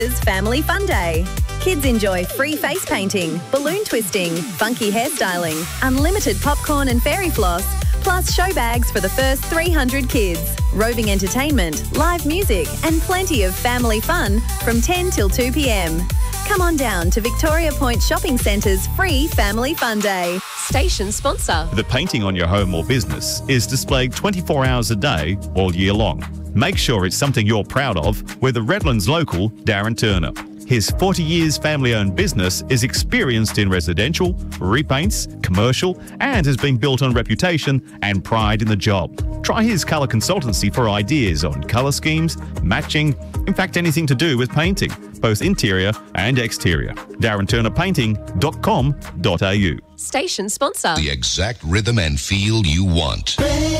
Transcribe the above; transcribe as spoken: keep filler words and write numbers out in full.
Family Fun Day. Kids enjoy free face painting, balloon twisting, funky hairstyling, unlimited popcorn and fairy floss, plus show bags for the first three hundred kids, roving entertainment, live music and plenty of family fun from ten till two p m. Come on down to Victoria Point Shopping Centre's free Family Fun Day. Station sponsor. The painting on your home or business is displayed twenty-four hours a day, all year long. Make sure it's something you're proud of with the Redlands local Darren Turner. His forty years family-owned business is experienced in residential, repaints, commercial, and has been built on reputation and pride in the job. Try his colour consultancy for ideas on colour schemes, matching, in fact anything to do with painting, both interior and exterior. darren turner painting dot com dot a u. Station sponsor. The exact rhythm and feel you want.